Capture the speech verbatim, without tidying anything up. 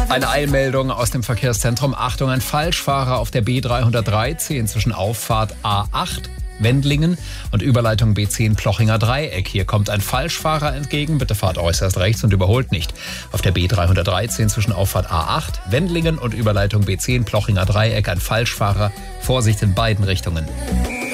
Eine Eilmeldung aus dem Verkehrszentrum. Achtung, ein Falschfahrer auf der B dreihundertdreizehn zwischen Auffahrt A acht Wendlingen und Überleitung B zehn Plochinger Dreieck. Hier kommt ein Falschfahrer entgegen. Bitte fahrt äußerst rechts und überholt nicht. Auf der B dreihundertdreizehn zwischen Auffahrt A acht Wendlingen und Überleitung B zehn Plochinger Dreieck ein Falschfahrer. Vorsicht in beiden Richtungen.